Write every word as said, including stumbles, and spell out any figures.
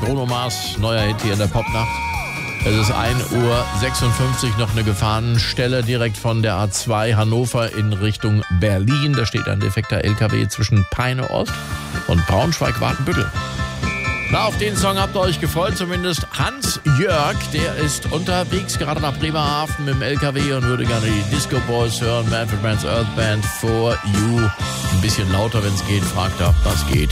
Bruno Mars, neuer Hit hier in der Popnacht. Es ist ein Uhr sechsundfünfzig, noch eine Gefahrenstelle direkt von der A zwei Hannover in Richtung Berlin. Da steht ein defekter L K W zwischen Peine Ost und Braunschweig-Wartenbüttel. Na, auf den Song habt ihr euch gefreut, zumindest Hans Jörg, der ist unterwegs, gerade nach Bremerhaven mit dem L K W und würde gerne die Disco Boys hören, Manfred Mann's Earth Band, For You. Ein bisschen lauter, wenn es geht, fragt er, was geht.